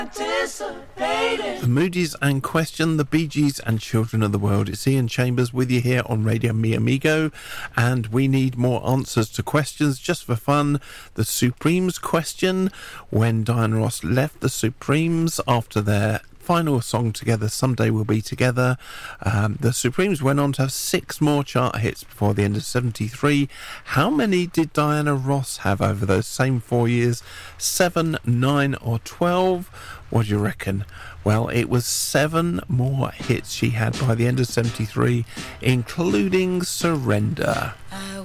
The Moody's and Question, the Bee Gees and Children of the World. It's Ian Chambers with you here on Radio Mi Amigo, and we need more answers to questions just for fun. The Supremes question: when Diana Ross left the Supremes after their final song together, Someday We'll Be Together, the Supremes went on to have 6 more chart hits before the end of 73. How many did Diana Ross have over those same 4 years? 7, 9 or 12? What do you reckon? Well, it was 7 more hits she had by the end of 73, including Surrender.